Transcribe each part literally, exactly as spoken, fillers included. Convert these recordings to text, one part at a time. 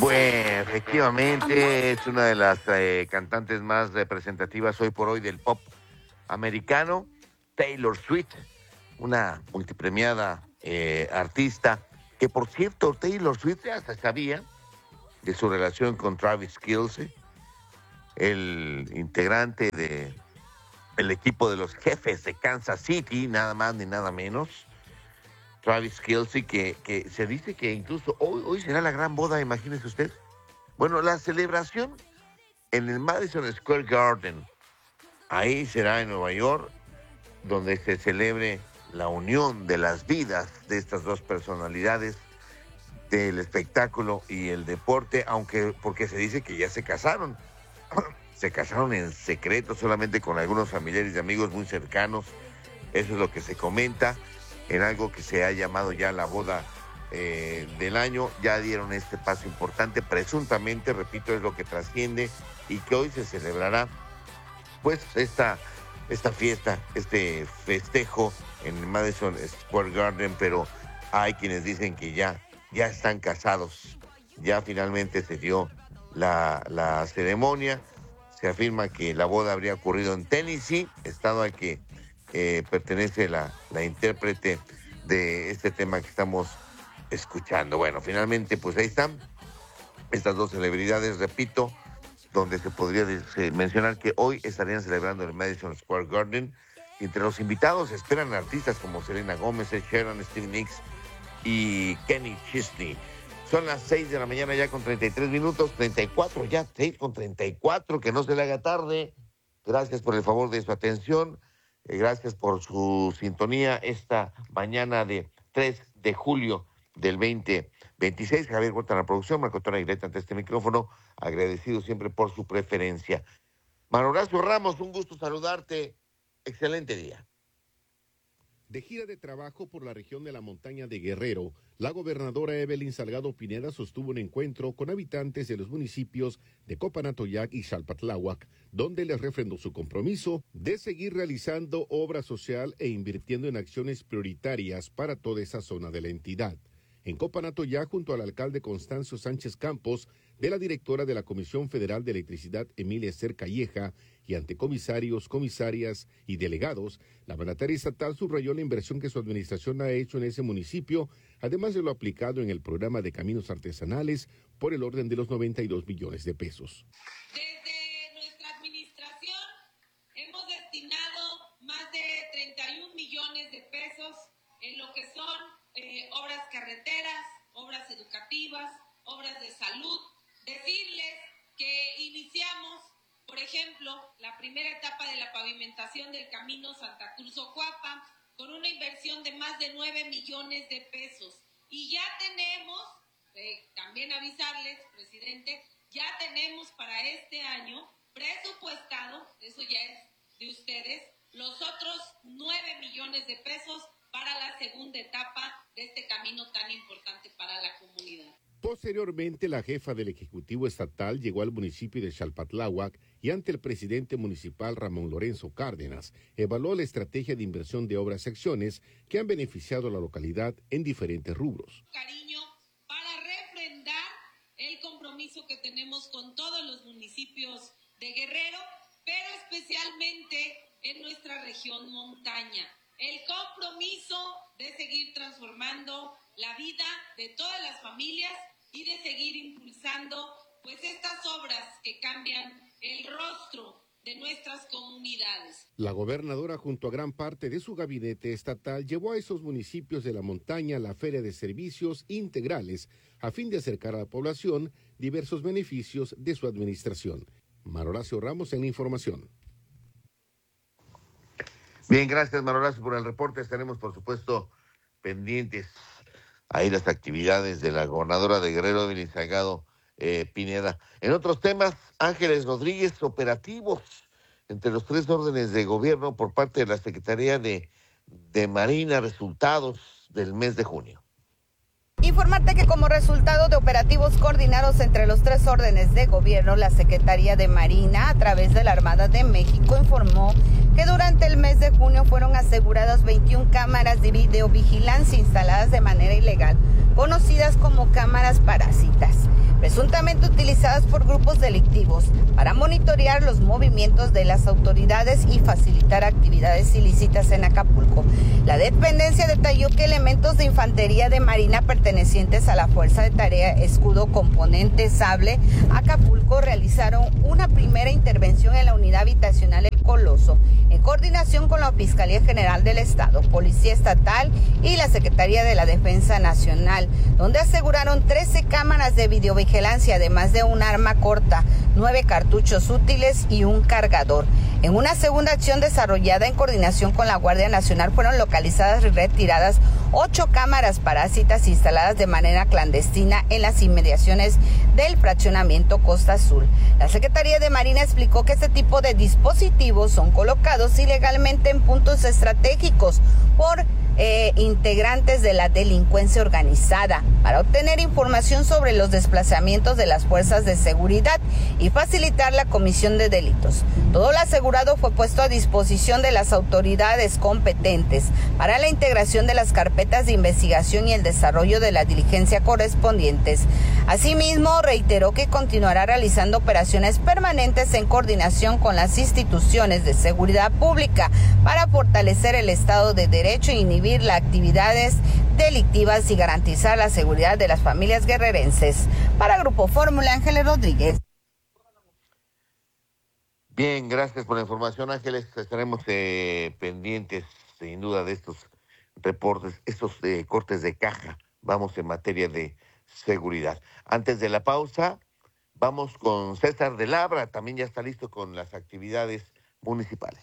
fue, efectivamente, es una de las eh, cantantes más representativas hoy por hoy del pop americano, Taylor Swift, una multipremiada eh, artista, que por cierto, Taylor Swift ya se sabía de su relación con Travis Kelce, el integrante de el equipo de los Jefes de Kansas City, nada más ni nada menos. Travis Kelce, que, que se dice que incluso hoy, hoy será la gran boda, imagínese usted. Bueno, la celebración en el Madison Square Garden, ahí será en Nueva York, donde se celebre la unión de las vidas de estas dos personalidades del espectáculo y el deporte, aunque porque se dice que ya se casaron. Se casaron en secreto, solamente con algunos familiares y amigos muy cercanos. Eso es lo que se comenta, en algo que se ha llamado ya la boda eh, del año. Ya dieron este paso importante, presuntamente, repito, es lo que trasciende, y que hoy se celebrará pues esta, esta fiesta, este festejo en el Madison Square Garden, pero hay quienes dicen que ya, ya están casados, ya finalmente se dio la, la ceremonia. Se afirma que la boda habría ocurrido en Tennessee, estado al que eh, pertenece la, la intérprete de este tema que estamos escuchando. Bueno, finalmente, pues ahí están estas dos celebridades, repito, donde se podría mencionar que hoy estarían celebrando en el Madison Square Garden. Entre los invitados se esperan artistas como Selena Gómez, Ed Sheeran, Stevie Nicks y Kenny Chesney. Son las seis de la mañana ya con treinta y tres minutos, treinta y cuatro ya, seis con treinta y cuatro, que no se le haga tarde. Gracias por el favor de su atención, eh, gracias por su sintonía esta mañana de tres de julio del veinte veintiséis. Javier Huerta en la producción, Marco Antonio Aguilera ante este micrófono, agradecido siempre por su preferencia. Manuel Horacio Ramos, un gusto saludarte, excelente día. De gira de trabajo por la región de la montaña de Guerrero, la gobernadora Evelyn Salgado Pineda sostuvo un encuentro con habitantes de los municipios de Copanatoyac y Xalpatláhuac, donde les refrendó su compromiso de seguir realizando obra social e invirtiendo en acciones prioritarias para toda esa zona de la entidad. En Copanatoyac, junto al alcalde Constancio Sánchez Campos, de la directora de la Comisión Federal de Electricidad, Emilia Esther Calleja, y ante comisarios, comisarias y delegados, la mandataria estatal subrayó la inversión que su administración ha hecho en ese municipio, además de lo aplicado en el programa de caminos artesanales por el orden de los noventa y dos millones de pesos. Desde nuestra administración hemos destinado más de treinta y un millones de pesos en lo que son eh, obras carreteras, obras educativas, obras de salud. Decirles que iniciamos, por ejemplo, la primera etapa de la pavimentación del camino Santa Cruz-Ocuapa con una inversión de más de nueve millones de pesos. Y ya tenemos, eh, también avisarles, presidente, ya tenemos para este año presupuestado, eso ya es de ustedes, los otros nueve millones de pesos para la segunda etapa de este camino tan importante para la comunidad. Posteriormente, la jefa del Ejecutivo Estatal llegó al municipio de Xalpatláhuac y ante el presidente municipal Ramón Lorenzo Cárdenas, evaluó la estrategia de inversión de obras y acciones que han beneficiado a la localidad en diferentes rubros. Cariño, para refrendar el compromiso que tenemos con todos los municipios de Guerrero, pero especialmente en nuestra región montaña. El compromiso de seguir transformando la vida de todas las familias y de seguir impulsando pues estas obras que cambian el rostro de nuestras comunidades. La gobernadora, junto a gran parte de su gabinete estatal, llevó a esos municipios de la montaña la Feria de Servicios Integrales a fin de acercar a la población diversos beneficios de su administración. Manuel Horacio Ramos en la información. Bien, gracias Manuel Horacio por el reporte. Estaremos, por supuesto, pendientes ahí las actividades de la gobernadora de Guerrero, Evelyn Salgado eh, Pineda. En otros temas, Ángeles Rodríguez, operativos entre los tres órdenes de gobierno por parte de la Secretaría de, de Marina, resultados del mes de junio. Informarte que como resultado de operativos coordinados entre los tres órdenes de gobierno, la Secretaría de Marina, a través de la Armada de México, informó que durante el mes de junio fueron aseguradas veintiuna cámaras de videovigilancia instaladas de manera ilegal, conocidas como cámaras parásitas, presuntamente utilizadas por grupos delictivos para monitorear los movimientos de las autoridades y facilitar actividades ilícitas en Acapulco. La dependencia detalló que elementos de infantería de marina pertenecientes a la Fuerza de Tarea Escudo Componente Sable Acapulco realizaron una primera intervención en la unidad habitacional El Coloso, en coordinación con la Fiscalía General del Estado, Policía Estatal y la Secretaría de la Defensa Nacional, donde aseguraron trece cámaras de videovigilancia, además de un arma corta, nueve cartuchos útiles y un cargador. En una segunda acción desarrollada en coordinación con la Guardia Nacional fueron localizadas y retiradas ocho cámaras parásitas instaladas de manera clandestina en las inmediaciones del fraccionamiento Costa Azul. La Secretaría de Marina explicó que este tipo de dispositivos son colocados ilegalmente en puntos estratégicos por Eh, integrantes de la delincuencia organizada para obtener información sobre los desplazamientos de las fuerzas de seguridad y facilitar la comisión de delitos. Todo lo asegurado fue puesto a disposición de las autoridades competentes para la integración de las carpetas de investigación y el desarrollo de la diligencia correspondientes. Asimismo, reiteró que continuará realizando operaciones permanentes en coordinación con las instituciones de seguridad pública para fortalecer el Estado de Derecho e inhibir las actividades delictivas y garantizar la seguridad de las familias guerrerenses. Para Grupo Fórmula, Ángeles Rodríguez. Bien, gracias por la información, Ángeles. Estaremos eh, pendientes, sin duda, de estos reportes, estos eh, cortes de caja. Vamos en materia de seguridad. Antes de la pausa, vamos con César de Labra. También ya está listo con las actividades municipales.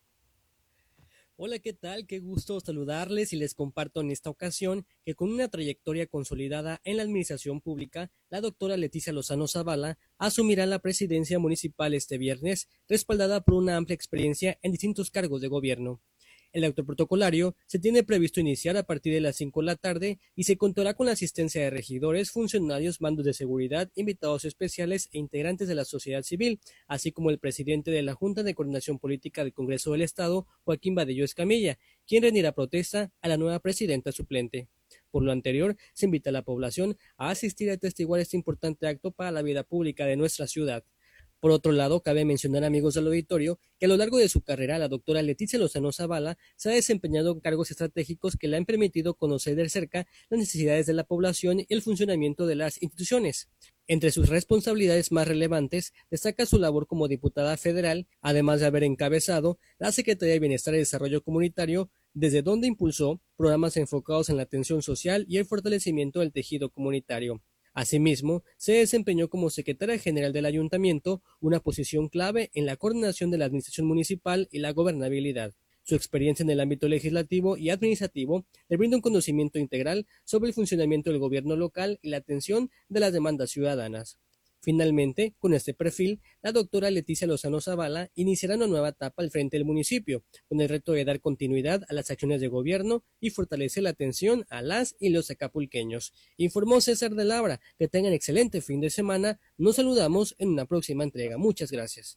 Hola, ¿qué tal? Qué gusto saludarles y les comparto en esta ocasión que con una trayectoria consolidada en la administración pública, la doctora Leticia Lozano Zavala asumirá la presidencia municipal este viernes, respaldada por una amplia experiencia en distintos cargos de gobierno. El acto protocolario se tiene previsto iniciar a partir de las cinco de la tarde y se contará con la asistencia de regidores, funcionarios, mandos de seguridad, invitados especiales e integrantes de la sociedad civil, así como el presidente de la Junta de Coordinación Política del Congreso del Estado, Joaquín Vadillo Escamilla, quien rendirá protesta a la nueva presidenta suplente. Por lo anterior, se invita a la población a asistir a atestiguar este importante acto para la vida pública de nuestra ciudad. Por otro lado, cabe mencionar, amigos del auditorio, que a lo largo de su carrera la doctora Leticia Lozano Zavala se ha desempeñado en cargos estratégicos que le han permitido conocer de cerca las necesidades de la población y el funcionamiento de las instituciones. Entre sus responsabilidades más relevantes destaca su labor como diputada federal, además de haber encabezado la Secretaría de Bienestar y Desarrollo Comunitario, desde donde impulsó programas enfocados en la atención social y el fortalecimiento del tejido comunitario. Asimismo, se desempeñó como secretaria general del ayuntamiento, una posición clave en la coordinación de la administración municipal y la gobernabilidad. Su experiencia en el ámbito legislativo y administrativo le brinda un conocimiento integral sobre el funcionamiento del gobierno local y la atención de las demandas ciudadanas. Finalmente, con este perfil, la doctora Leticia Lozano Zavala iniciará una nueva etapa al frente del municipio, con el reto de dar continuidad a las acciones de gobierno y fortalecer la atención a las y los acapulqueños. Informó César de Labra. Que tengan excelente fin de semana. Nos saludamos en una próxima entrega. Muchas gracias.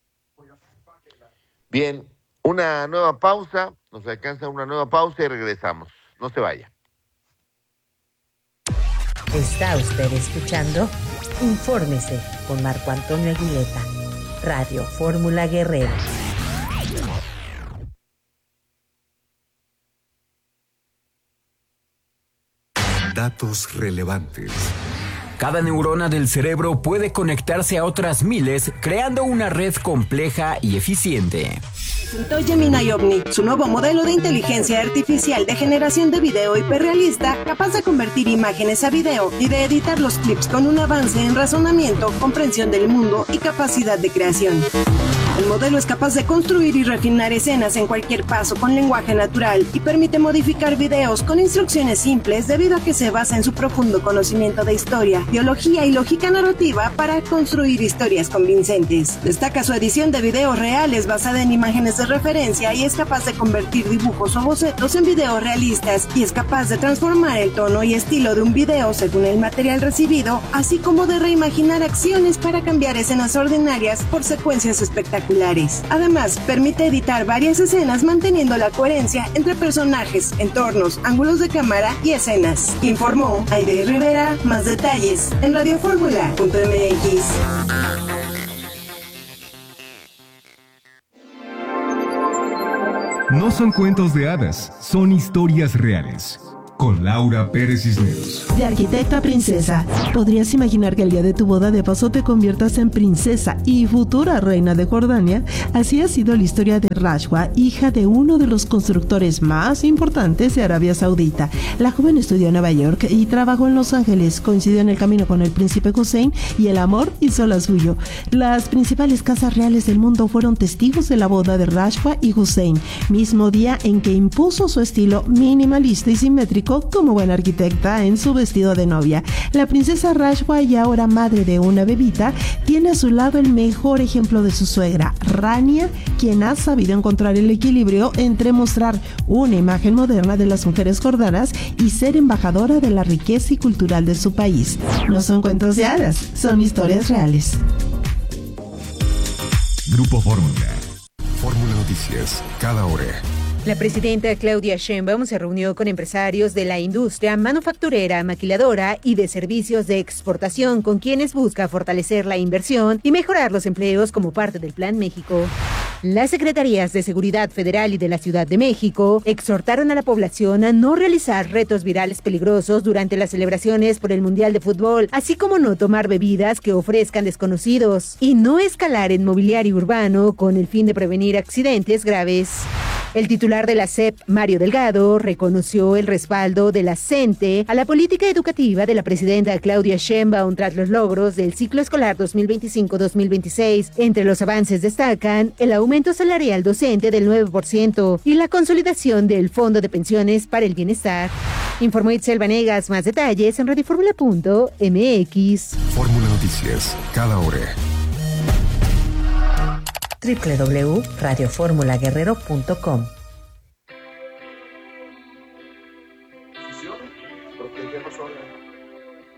Bien, una nueva pausa. Nos alcanza una nueva pausa y regresamos. No se vaya. ¿Está usted escuchando? Infórmese con Marco Antonio Aguileta, Radio Fórmula Guerrero. Datos relevantes. Cada neurona del cerebro puede conectarse a otras miles, creando una red compleja y eficiente. Presentó Gemini Omni, su nuevo modelo de inteligencia artificial de generación de video hiperrealista, capaz de convertir imágenes a video y de editar los clips con un avance en razonamiento, comprensión del mundo y capacidad de creación. El modelo es capaz de construir y refinar escenas en cualquier paso con lenguaje natural y permite modificar videos con instrucciones simples debido a que se basa en su profundo conocimiento de historia, biología y lógica narrativa para construir historias convincentes. Destaca su edición de videos reales basada en imágenes de referencia y es capaz de convertir dibujos o bocetos en videos realistas y es capaz de transformar el tono y estilo de un video según el material recibido, así como de reimaginar acciones para cambiar escenas ordinarias por secuencias espectaculares. espectaculares. Además, permite editar varias escenas manteniendo la coherencia entre personajes, entornos, ángulos de cámara y escenas. Informó Aide Rivera. Más detalles en radio fórmula punto m x. No son cuentos de hadas, son historias reales. Con Laura Pérez Cisneros. De arquitecta a princesa. ¿Podrías imaginar que el día de tu boda de paso te conviertas en princesa y futura reina de Jordania? Así ha sido la historia de Rashwa, hija de uno de los constructores más importantes de Arabia Saudita. La joven estudió en Nueva York y trabajó en Los Ángeles. Coincidió en el camino con el príncipe Hussein y el amor hizo la suyo. Las principales casas reales del mundo fueron testigos de la boda de Rashwa y Hussein, mismo día en que impuso su estilo minimalista y simétrico como buena arquitecta en su vestido de novia. La princesa Rashwa, y ahora madre de una bebita, tiene a su lado el mejor ejemplo de su suegra, Rania, quien ha sabido encontrar el equilibrio entre mostrar una imagen moderna de las mujeres jordanas y ser embajadora de la riqueza y cultural de su país. No son cuentos de hadas, son historias reales. Grupo Fórmula. Fórmula Noticias, cada hora. La presidenta Claudia Sheinbaum se reunió con empresarios de la industria manufacturera, maquiladora y de servicios de exportación, con quienes busca fortalecer la inversión y mejorar los empleos como parte del Plan México. Las Secretarías de Seguridad Federal y de la Ciudad de México exhortaron a la población a no realizar retos virales peligrosos durante las celebraciones por el Mundial de Fútbol, así como no tomar bebidas que ofrezcan desconocidos y no escalar en mobiliario urbano con el fin de prevenir accidentes graves. El titular de la S E P, Mario Delgado, reconoció el respaldo de la CENTE a la política educativa de la presidenta Claudia Sheinbaum tras los logros del ciclo escolar dos mil veinticinco dos mil veintiséis. Entre los avances destacan el aumento salarial docente del nueve por ciento y la consolidación del Fondo de Pensiones para el Bienestar. Informó Itzel Vanegas. Más detalles en radio fórmula punto m x. Fórmula Noticias, cada hora. doble u doble u doble u punto radio fórmula guerrero punto com. Protegernos ahora.